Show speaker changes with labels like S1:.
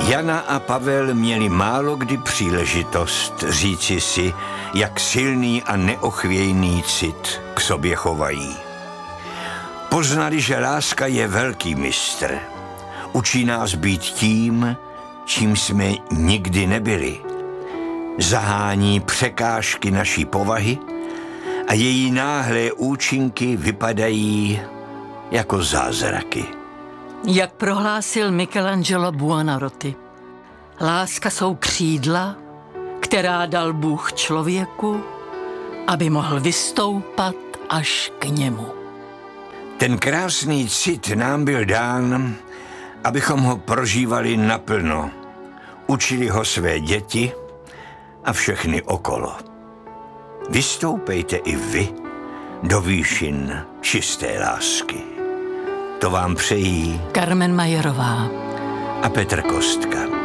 S1: Jana a Pavel měli málo kdy příležitost říci si, jak silný a neochvějný cit k sobě chovají. Poznali, že láska je velký mistr. Učí nás být tím, čím jsme nikdy nebyli. Zahání překážky naší povahy a její náhlé účinky vypadají jako zázraky.
S2: Jak prohlásil Michelangelo Buonarroti, láska jsou křídla, která dal Bůh člověku, aby mohl vystoupat až k němu.
S1: Ten krásný cit nám byl dán, abychom ho prožívali naplno. Učili ho své děti a všechny okolo. Vystoupejte i vy do výšin čisté lásky. To vám přejí
S2: Carmen Majerová
S1: a Petr Kostka.